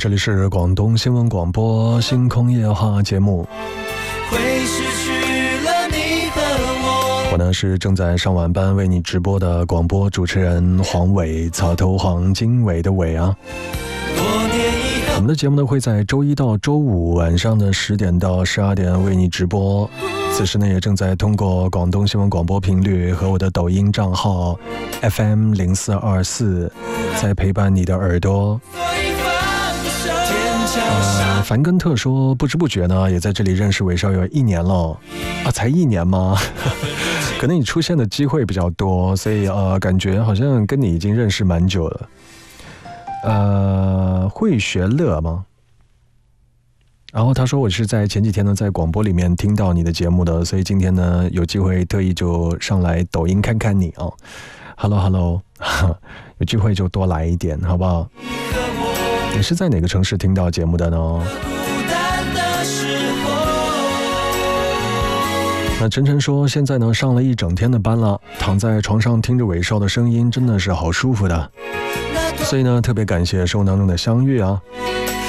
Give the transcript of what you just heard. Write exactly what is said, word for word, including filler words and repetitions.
这里是广东新闻广播星空夜话节目， 会失去了你和我。 我呢是正在上晚班为你直播的广播主持人黄伟，草头黄经纬的伟啊。我们的节目呢会在周一到周五晚上的十点到十二点为你直播，此时呢也正在通过广东新闻广播频率和我的抖音账号 F M 零四二四在陪伴你的耳朵。呃，樊根特说不知不觉呢也在这里认识伟少有一年了啊，才一年吗？可能你出现的机会比较多，所以呃感觉好像跟你已经认识蛮久了。呃，会学乐吗？然后他说我是在前几天呢在广播里面听到你的节目的，所以今天呢有机会特意就上来抖音看看你哦。Hello Hello， 有机会就多来一点好不好？你是在哪个城市听到节目的呢？那晨晨说现在呢上了一整天的班了，躺在床上听着伟少的声音真的是好舒服的，所以呢特别感谢生活当中的相遇啊。